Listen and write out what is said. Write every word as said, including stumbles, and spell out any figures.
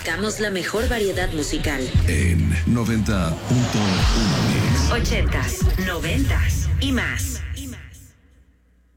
buscamos la mejor variedad musical. En noventa punto uno. Ochentas, noventas y más.